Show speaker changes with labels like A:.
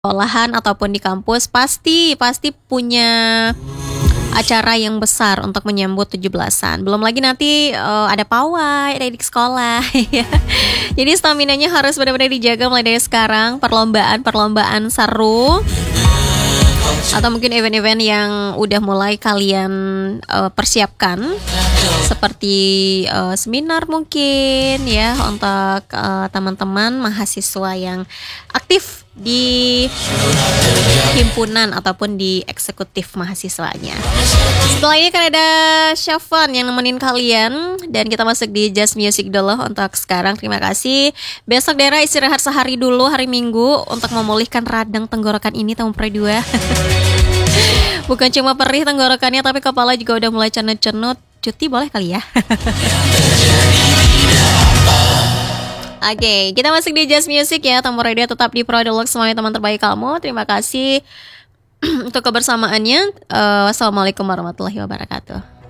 A: sekolahan ataupun di kampus pasti punya acara yang besar untuk menyambut 17-an. Belum lagi nanti ada pawai, ada di sekolah ya. Jadi staminanya harus benar-benar dijaga mulai dari sekarang. Perlombaan seru atau mungkin event-event yang udah mulai kalian persiapkan, seperti seminar mungkin ya untuk teman-teman mahasiswa yang aktif di himpunan ataupun di eksekutif mahasiswanya. Setelah ini kan ada Syafan yang nemenin kalian, dan kita masuk di Just Music dulu untuk sekarang. Terima kasih. Besok daerah istirahat sehari dulu, hari Minggu, untuk memulihkan radang tenggorokan ini, tamu pre-2. Bukan cuma perih tenggorokannya, tapi kepala juga udah mulai cenut-cenut. Cuti boleh kali ya. Oke, kita masuk di Just Music ya. Tamu radio tetap di Produlog, semuanya teman terbaik kamu. Terima kasih untuk kebersamaannya. Wassalamualaikum warahmatullahi wabarakatuh.